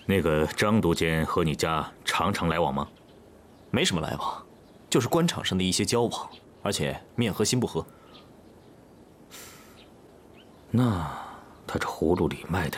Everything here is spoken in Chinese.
那个张督监和你家常常来往吗？ 没什么来往，就是官场上的一些交往，而且面和心不和。 那他这葫芦里卖的